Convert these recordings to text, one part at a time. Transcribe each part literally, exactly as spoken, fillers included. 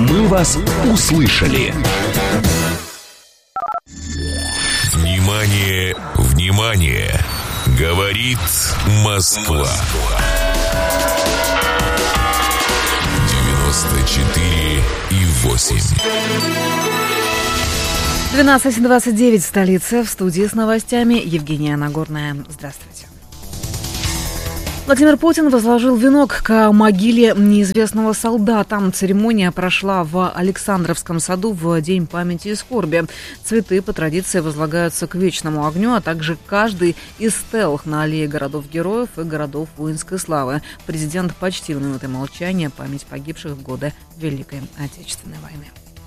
Мы вас услышали. Внимание, внимание! Говорит Москва. девяносто четыре и восемь. двенадцать двадцать девять, столица. В студии с новостями Евгения Нагорная. Здравствуйте. Владимир Путин возложил венок к могиле неизвестного солдата. Церемония прошла в Александровском саду в День памяти и скорби. Цветы по традиции возлагаются к вечному огню, а также каждый из стел на аллее городов-героев и городов воинской славы. Президент почтил минутой молчания память погибших в годы Великой Отечественной войны.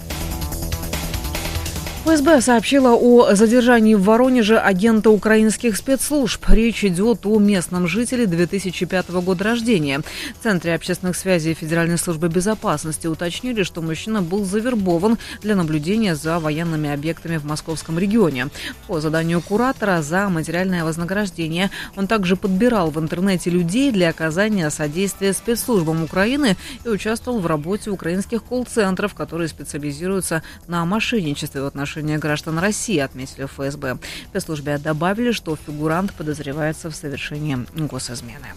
ФСБ сообщила о задержании в Воронеже агента украинских спецслужб. Речь идет о местном жителе две тысячи пятого года рождения. В Центре общественных связей Федеральной службы безопасности уточнили, что мужчина был завербован для наблюдения за военными объектами в московском регионе. По заданию куратора за материальное вознаграждение он также подбирал в интернете людей для оказания содействия спецслужбам Украины и участвовал в работе украинских колл-центров, которые специализируются на мошенничестве в отношении граждан России, отметили в ФСБ. В спецслужбе добавили, что фигурант подозревается в совершении госизмены.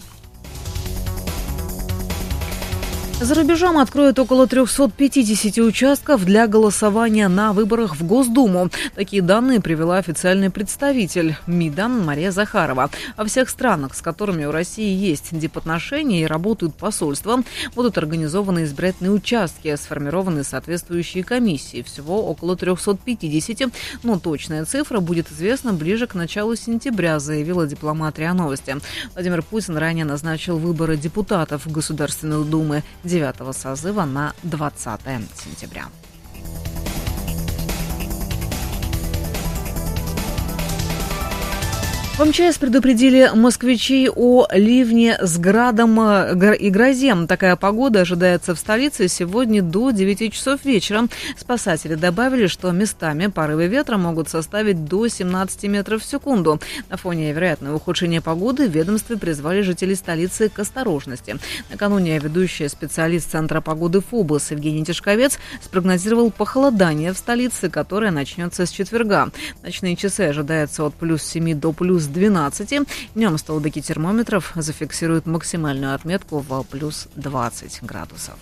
За рубежом откроют около триста пятьдесят участков для голосования на выборах в Госдуму. Такие данные привела официальный представитель МИДа Мария Захарова. Во всех странах, с которыми у России есть дипотношения и работают посольства, будут организованы избирательные участки, сформированы соответствующие комиссии. Всего около триста пятьдесят, но точная цифра будет известна ближе к началу сентября, заявила дипломат РИА Новости. Владимир Путин ранее назначил выборы депутатов Государственной Думы девятого созыва на двадцатое сентября. В МЧС предупредили москвичей о ливне с градом и грозе. Такая погода ожидается в столице сегодня до девяти часов вечера. Спасатели добавили, что местами порывы ветра могут составить до семнадцати метров в секунду. На фоне вероятного ухудшения погоды в ведомстве призвали жителей столицы к осторожности. Накануне ведущий специалист Центра погоды ФОБОС Евгений Тишковец спрогнозировал похолодание в столице, которое начнется с четверга. Ночные часы ожидаются от плюс семи до плюс двенадцати. Днем столбики термометров зафиксируют максимальную отметку в плюс двадцать градусов.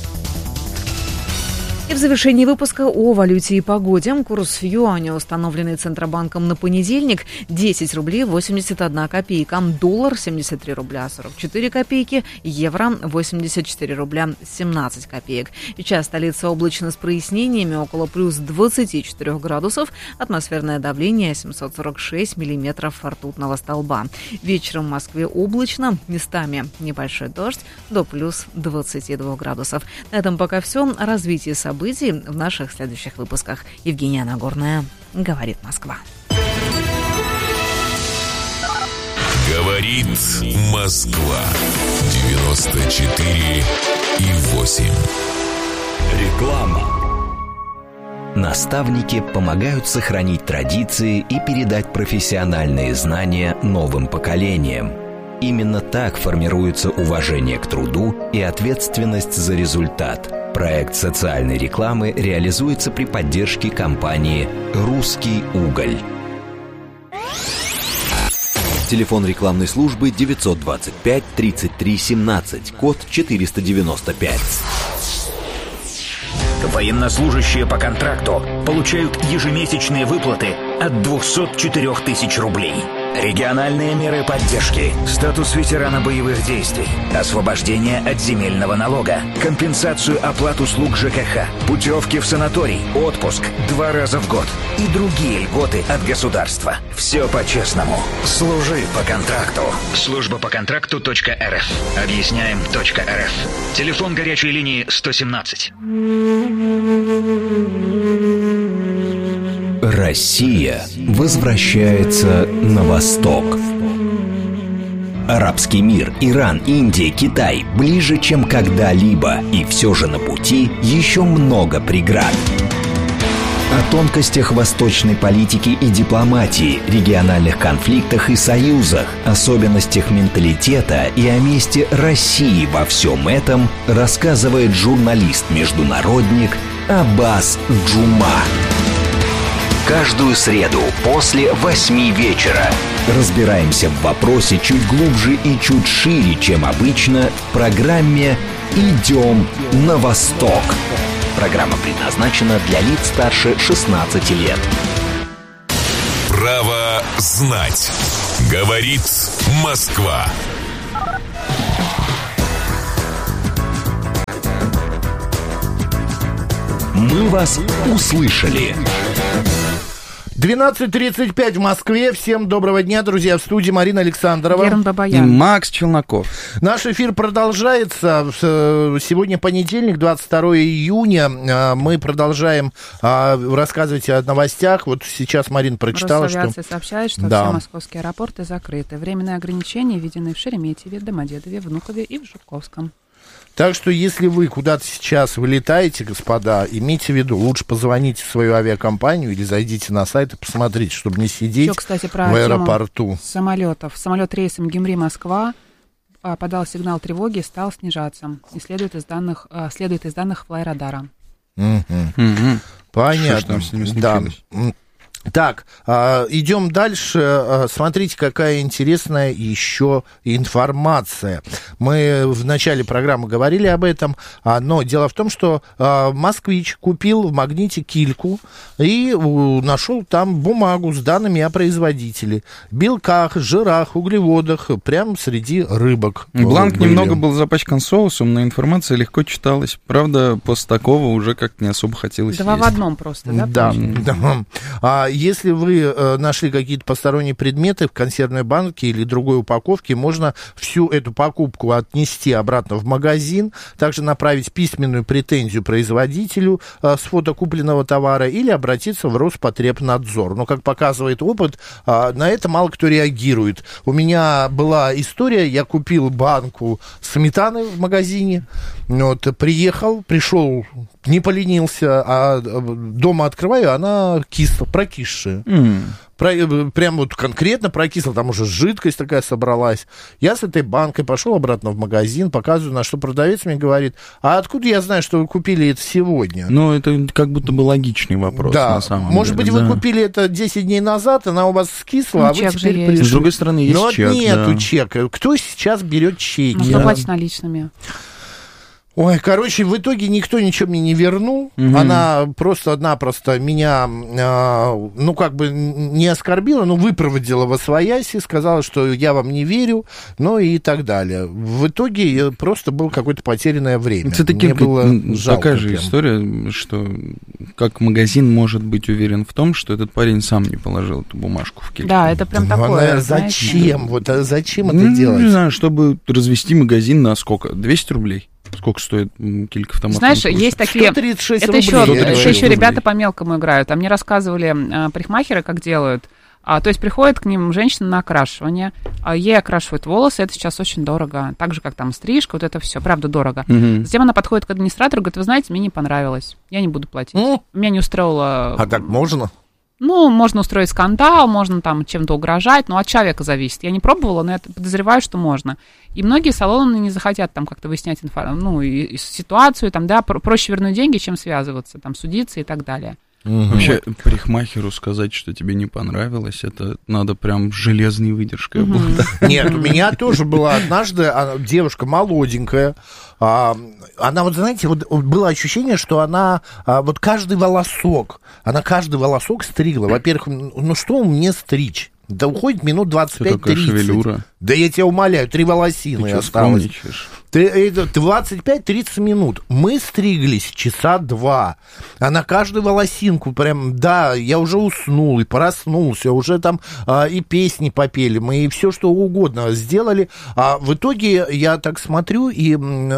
И в завершении выпуска о валюте и погоде. Курс юаня, установленный Центробанком на понедельник, десять рублей восемьдесят одна копейка, доллар семьдесят три рубля сорок четыре копейки, евро восемьдесят четыре рубля семнадцать копеек. Сейчас столица облачно с прояснениями, около плюс двадцати четырёх градусов, атмосферное давление семьсот сорок шесть миллиметров ртутного столба. Вечером в Москве облачно, местами небольшой дождь, до плюс двадцати двух градусов. На этом пока все. О развитии событий в наших следующих выпусках. Евгения Нагорная, говорит Москва. Говорит Москва. девяносто четыре и восемь. Реклама. Наставники помогают сохранить традиции и передать профессиональные знания новым поколениям. Именно так формируется уважение к труду и ответственность за результат. Проект социальной рекламы реализуется при поддержке компании «Русский уголь». Телефон рекламной службы девятьсот двадцать пять тридцать три семнадцать, код четыреста девяносто пять. Военнослужащие по контракту получают ежемесячные выплаты от двухсот четырёх тысяч рублей. Региональные меры поддержки, статус ветерана боевых действий, освобождение от земельного налога, компенсацию оплат услуг ЖКХ, путевки в санаторий, отпуск два раза в год и другие льготы от государства. Все по-честному. Служи по контракту. Служба по контракту .рф. Объясняем .рф. Телефон горячей линии сто семнадцать. Россия возвращается на восток. Арабский мир, Иран, Индия, Китай ближе, чем когда-либо. И все же на пути еще много преград. О тонкостях восточной политики и дипломатии, региональных конфликтах и союзах, особенностях менталитета и о месте России во всем этом рассказывает журналист-международник Аббас Джума. Каждую среду после восьми вечера разбираемся в вопросе чуть глубже и чуть шире, чем обычно, в программе «Идем на восток». Программа предназначена для лиц старше шестнадцати лет. Право знать. Говорит Москва. Мы вас услышали. двенадцать тридцать пять в Москве. Всем доброго дня, друзья. В студии Марина Александрова. Герман Бабаян. И Макс Челноков. Наш эфир продолжается. Сегодня понедельник, двадцать второе июня. Мы продолжаем рассказывать о новостях. Вот сейчас Марина прочитала, Росавиация что... сообщает, что да. все московские аэропорты закрыты. Временные ограничения введены в Шереметьеве, Домодедове, Внукове и в Жуковском. Так что, если вы куда-то сейчас вылетаете, господа, имейте в виду, лучше позвоните в свою авиакомпанию или зайдите на сайт и посмотрите, чтобы не сидеть Еще, кстати, про в аэропорту. Самолетов. Самолет рейсом Гюмри-Москва подал сигнал тревоги и стал снижаться. И следует из данных, следует из данных флайрадара. Угу. Угу. Понятно. Что ж там с ними да. случилось? Так, идем дальше. Смотрите, какая интересная еще информация. Мы в начале программы говорили об этом, но дело в том, что москвич купил в Магните кильку и нашел там бумагу с данными о производителе. Белках, жирах, углеводах, прямо среди рыбок. Бланк были. немного был запачкан соусом, но информация легко читалась. Правда, после такого уже как-то не особо хотелось Два есть. в одном просто, да? Да, да. А если вы э, нашли какие-то посторонние предметы в консервной банке или другой упаковке, можно всю эту покупку отнести обратно в магазин, также направить письменную претензию производителю э, с фото купленного товара или обратиться в Роспотребнадзор. Но, как показывает опыт, э, на это мало кто реагирует. У меня была история, я купил банку сметаны в магазине, вот, приехал, пришел, не поленился, а дома открываю, она кисла, прокисшая. Mm. Про, прям вот конкретно прокисла, там уже жидкость такая собралась. Я с этой банкой пошел обратно в магазин, показываю, на что продавец мне говорит, а откуда я знаю, что вы купили это сегодня? Ну, это как будто бы логичный вопрос, да. на самом Может деле. быть, да. вы купили это десять дней назад, она у вас скисла, Ну, а вы теперь пришли. С другой стороны, есть Но чек. нету да. чека. Кто сейчас берет чеки? Ну, что платить наличными? Ой, короче, в итоге никто ничего мне не вернул. Угу. Она просто-напросто меня, э, ну, как бы не оскорбила, но выпроводила восвояси, сказала, что я вам не верю, ну и так далее. В итоге просто было какое-то потерянное время. Все-таки мне было жалко. Такая же прям. история, что как магазин может быть уверен в том, что этот парень сам не положил эту бумажку в кильку. Да, это прям ну, такое, она, знаете? Зачем? Вот, а зачем ну, это делать? Не знаю, чтобы развести магазин на сколько? двести рублей? Сколько стоит килька в томатном Знаешь, соусе? есть такие... сто тридцать шесть это рублей. еще, сто тридцать это шесть еще ребята рублей. по мелкому играют. А мне рассказывали а, парикмахеры, как делают. А, то есть приходит к ним женщина на окрашивание, а ей окрашивают волосы, это сейчас очень дорого. Так же, как там стрижка, вот это все, правда, дорого. Угу. Затем она подходит к администратору и говорит, вы знаете, мне не понравилось, я не буду платить. Ну? Меня не устроило... А так можно? Ну, можно устроить скандал, можно там чем-то угрожать, но от человека зависит. Я не пробовала, но я подозреваю, что можно. И многие салоны не захотят там как-то выяснять инфо... ну, и, и ситуацию, там, да, проще вернуть деньги, чем связываться, там, судиться и так далее. Угу. Вообще, парикмахеру сказать, что тебе не понравилось, это надо прям железной выдержкой Угу. обладать. Нет, у меня тоже была однажды девушка молоденькая, она вот, знаете, вот было ощущение, что она вот каждый волосок, она каждый волосок стригла. Во-первых, ну что мне стричь? Да уходит минут двадцать пять тридцать. Шевелюра. Да я тебя умоляю, три волосины Ты осталось. скромничаешь? двадцать пять тридцать минут. Мы стриглись часа два. А на каждую волосинку прям, да, я уже уснул и проснулся, уже там а, и песни попели, мы и все что угодно сделали. А в итоге я так смотрю, и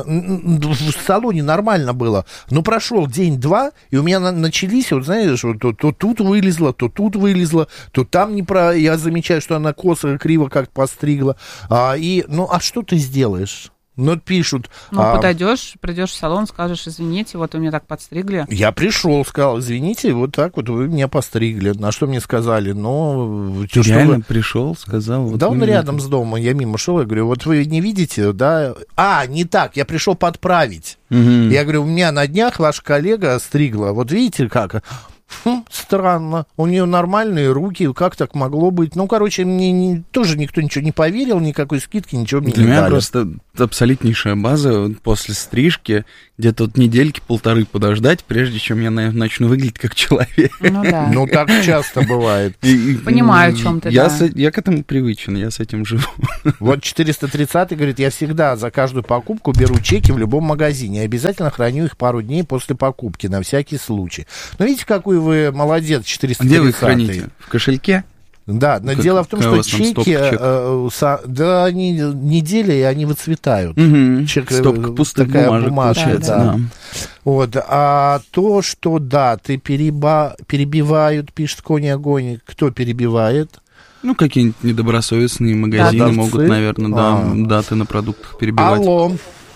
в салоне нормально было. Но прошел день-два, и у меня на- начались, вот знаешь, вот, то, то тут вылезло, то тут вылезло, то там не про... Я замечаю, что она косо, криво как-то постригла. А, и, ну, а что ты сделаешь? Ну, пишут. Ну, а... подойдешь, придешь в салон, скажешь, извините, вот вы меня так подстригли. Я пришел, сказал, извините, вот так вот вы меня постригли. На что мне сказали? Ну, ты реально вы... пришел, сказал? Вот да, он меня... рядом с домом, я мимо шел, я говорю, вот вы не видите, да? А, не так, я пришел подправить. Угу. Я говорю, у меня на днях ваша коллега стригла, вот видите как... Хм, странно. У нее нормальные руки, как так могло быть? Ну, короче, мне не, тоже никто ничего не поверил, никакой скидки, ничего мне Для не меня дали. Просто абсолютнейшая база после стрижки, где-то вот недельки-полторы подождать, прежде чем я начну выглядеть как человек. Ну, да. Ну, так часто бывает. Понимаю, о чем ты, я, да. с, я к этому привычен, я с этим живу. Вот четыреста тридцатый говорит, я всегда за каждую покупку беру чеки в любом магазине и обязательно храню их пару дней после покупки, на всякий случай. Ну, видите, какой вы молодец, четыреста тридцатый. Где вы их храните? В кошельке? Да, но как, дело в том, что чеки, э, со, да, они неделя, и они выцветают. Угу. Чек, стопка пустых такая бумажек, бумажка, да. да. Вот, а то, что, да, ты переба... перебивают, пишет Кони Огонь, кто перебивает? Ну, какие-нибудь недобросовестные магазины Продавцы? могут, наверное, да, а. даты на продуктах перебивать. Алло.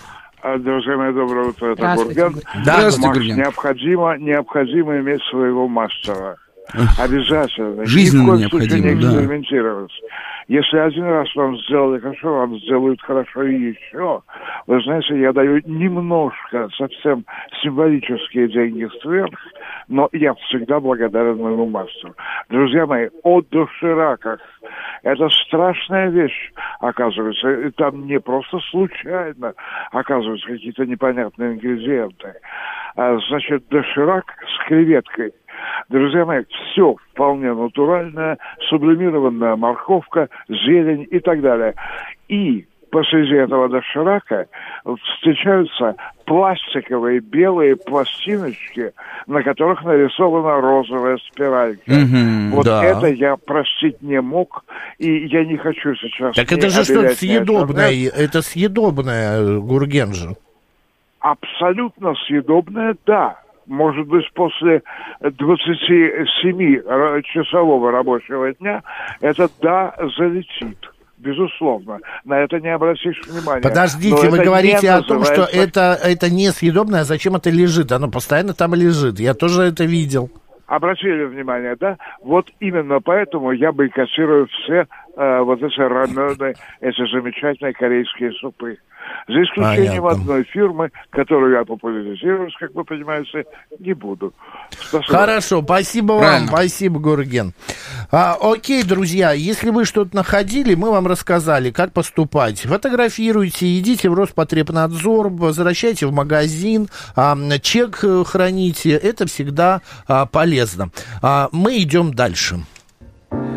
Друзья мои, доброе утро, это Гурген. Да, здравствуйте, Маш, Гурген. необходимо, необходимо иметь своего мастера. Обязательно. Жизненно Ни в коем необходимо, случае не да. экспериментировать. Если один раз вам сделали хорошо, вам сделают хорошо и еще. Вы знаете, я даю немножко, совсем символические деньги сверх, но я всегда благодарен моему мастеру. Друзья мои, о дошираках. Это страшная вещь, оказывается. И там не просто случайно оказываются какие-то непонятные ингредиенты. А, значит, доширак с креветкой. Друзья мои, все вполне натуральное, сублимированная морковка, зелень и так далее. И посреди этого доширака встречаются пластиковые белые пластиночки, на которых нарисована розовая спиралька. Mm-hmm, вот да. это я простить не мог, и я не хочу сейчас... Так это же что-то съедобное, это съедобное, Гурген же. Абсолютно съедобное, да. Может быть, после двадцатисемичасового рабочего дня это, да, залетит. Безусловно. На это не обратишь внимания. Подождите, вы говорите о том, что это, это не съедобное, а зачем это лежит? Оно постоянно там лежит. Я тоже это видел. Обратили внимание, да? Вот именно поэтому я бойкотирую все э, вот эти рамены, эти замечательные корейские супы. За исключением Понятно. одной фирмы, которую я популяризировать, как вы понимаете, не буду. Спасибо. Хорошо, спасибо Правильно. вам, спасибо, Гурген. А, окей, друзья, если вы что-то находили, мы вам рассказали, как поступать. Фотографируйте, идите в Роспотребнадзор, возвращайте в магазин, а, чек храните, это всегда а, полезно. А, мы идем дальше.